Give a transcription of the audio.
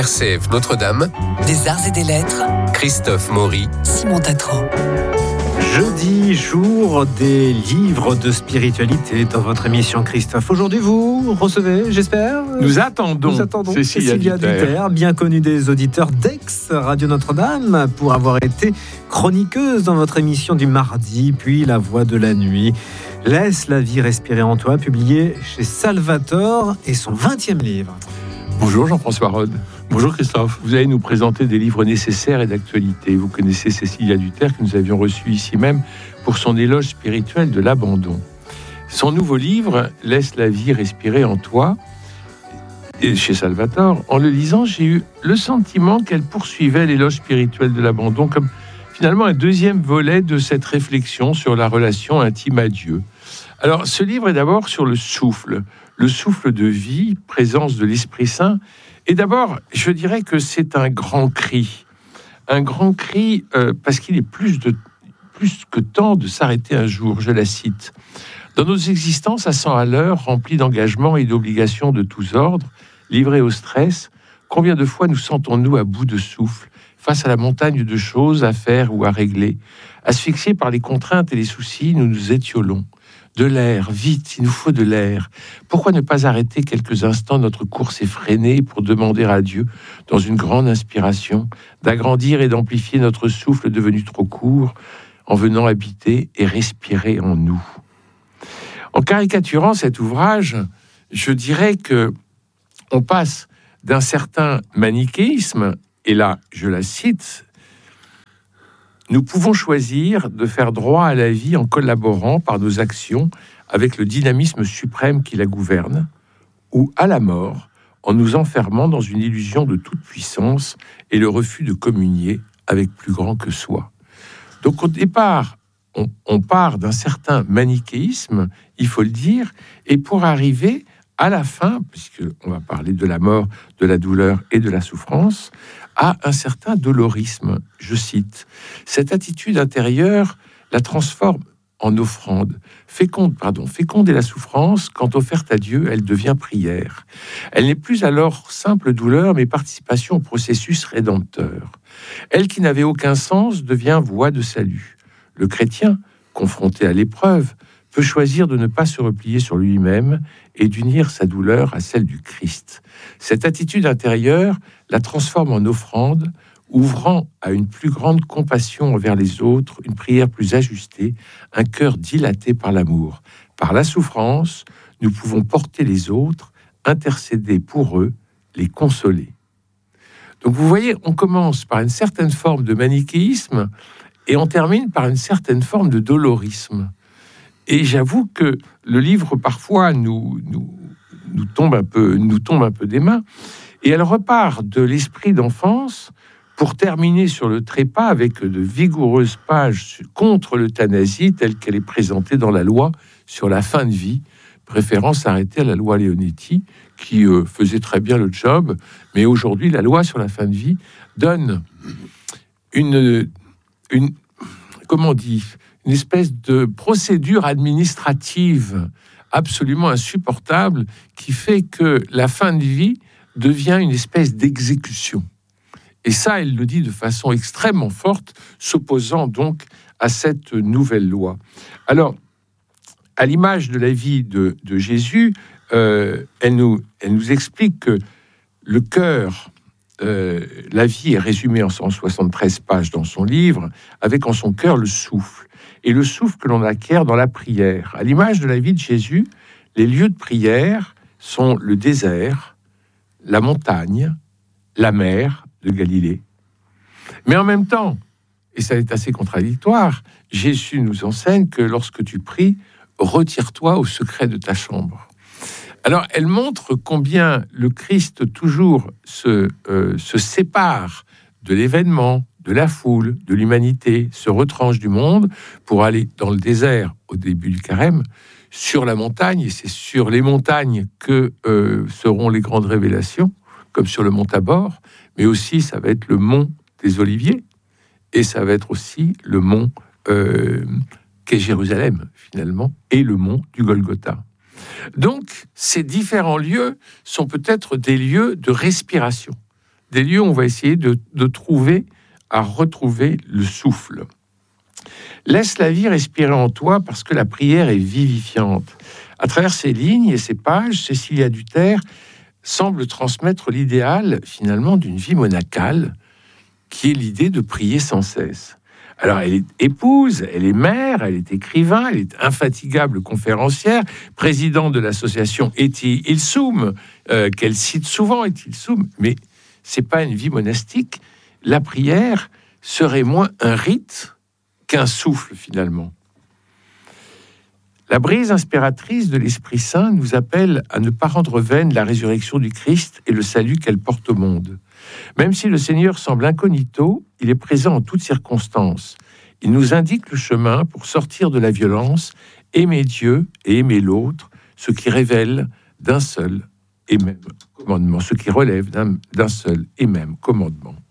RCF Notre-Dame, des arts et des lettres, Christophe Maury, Simon Tatro. Jeudi, jour des livres de spiritualité dans votre émission Christophe. Aujourd'hui, vous recevez, j'espère. Nous attendons Cécilia Duterre, bien connue des auditeurs d'Aix-Radio Notre-Dame, pour avoir été chroniqueuse dans votre émission du mardi, puis La Voix de la Nuit. Laisse la vie respirer en toi, publié chez Salvator, et son 20e livre. Bonjour Jean-François Rode. Bonjour Christophe. Vous allez nous présenter des livres nécessaires et d'actualité. Vous connaissez Cécilia Duterre, que nous avions reçue ici même pour son éloge spirituel de l'abandon. Son nouveau livre, Laisse la vie respirer en toi, et chez Salvator. En le lisant, j'ai eu le sentiment qu'elle poursuivait l'éloge spirituel de l'abandon comme finalement un deuxième volet de cette réflexion sur la relation intime à Dieu. Alors, ce livre est d'abord sur le souffle de vie, présence de l'Esprit Saint. Et d'abord, je dirais que c'est un grand cri parce qu'il est plus que temps de s'arrêter un jour, je la cite. Dans nos existences à 100 à l'heure, remplies d'engagements et d'obligations de tous ordres, livrés au stress, combien de fois nous sentons-nous à bout de souffle, face à la montagne de choses à faire ou à régler, asphyxiés par les contraintes et les soucis, nous nous étiolons. De l'air, vite, il nous faut de l'air. Pourquoi ne pas arrêter quelques instants notre course effrénée pour demander à Dieu, dans une grande inspiration, d'agrandir et d'amplifier notre souffle devenu trop court, en venant habiter et respirer en nous. En caricaturant cet ouvrage, je dirais que on passe d'un certain manichéisme, et là, je la cite, nous pouvons choisir de faire droit à la vie en collaborant par nos actions avec le dynamisme suprême qui la gouverne, ou à la mort en nous enfermant dans une illusion de toute puissance et le refus de communier avec plus grand que soi. Donc au départ, on part d'un certain manichéisme, il faut le dire, et pour arriver à la fin, puisqu'on va parler de la mort, de la douleur et de la souffrance, à un certain dolorisme. Je cite, « Cette attitude intérieure la transforme en offrande. Féconde est la souffrance, quand offerte à Dieu, elle devient prière. Elle n'est plus alors simple douleur, mais participation au processus rédempteur. Elle qui n'avait aucun sens devient voie de salut. Le chrétien, confronté à l'épreuve, peut choisir de ne pas se replier sur lui-même et d'unir sa douleur à celle du Christ. Cette attitude intérieure la transforme en offrande, ouvrant à une plus grande compassion envers les autres, une prière plus ajustée, un cœur dilaté par l'amour. Par la souffrance, nous pouvons porter les autres, intercéder pour eux, les consoler. » Donc vous voyez, on commence par une certaine forme de manichéisme et on termine par une certaine forme de dolorisme. Et j'avoue que le livre, parfois, nous tombe un peu des mains. Et elle repart de l'esprit d'enfance pour terminer sur le trépas avec de vigoureuses pages contre l'euthanasie telle qu'elle est présentée dans la loi sur la fin de vie, préférant s'arrêter à la loi Leonetti, qui faisait très bien le job. Mais aujourd'hui, la loi sur la fin de vie donne une espèce de procédure administrative absolument insupportable qui fait que la fin de vie devient une espèce d'exécution. Et ça, elle le dit de façon extrêmement forte, s'opposant donc à cette nouvelle loi. Alors, à l'image de la vie de Jésus, elle nous explique que le cœur, la vie est résumée en 173 pages dans son livre, avec en son cœur le souffle. Et le souffle que l'on acquiert dans la prière. À l'image de la vie de Jésus, les lieux de prière sont le désert, la montagne, la mer de Galilée. Mais en même temps, et ça est assez contradictoire, Jésus nous enseigne que lorsque tu pries, retire-toi au secret de ta chambre. Alors, elle montre combien le Christ toujours se sépare de l'événement, de la foule, de l'humanité, se retranche du monde pour aller dans le désert au début du carême, sur la montagne, et c'est sur les montagnes que seront les grandes révélations, comme sur le mont Tabor, mais aussi ça va être le mont des Oliviers, et ça va être aussi le mont qu'est Jérusalem, finalement, et le mont du Golgotha. Donc, ces différents lieux sont peut-être des lieux de respiration. des lieux où on va essayer de retrouver le souffle. Laisse la vie respirer en toi parce que la prière est vivifiante. À travers ces lignes et ces pages, Cécilia Duterre semble transmettre l'idéal, finalement, d'une vie monacale, qui est l'idée de prier sans cesse. Alors, elle est épouse, elle est mère, elle est écrivain, elle est infatigable conférencière, présidente de l'association Eti Ilsum, qu'elle cite souvent, Eti Ilsum, mais c'est pas une vie monastique. La prière serait moins un rite qu'un souffle, finalement. La brise inspiratrice de l'Esprit Saint nous appelle à ne pas rendre vaine la résurrection du Christ et le salut qu'elle porte au monde. Même si le Seigneur semble incognito, il est présent en toutes circonstances. Il nous indique le chemin pour sortir de la violence, aimer Dieu et aimer l'autre, ce qui révèle d'un seul et même commandement, ce qui relève d'un seul et même commandement.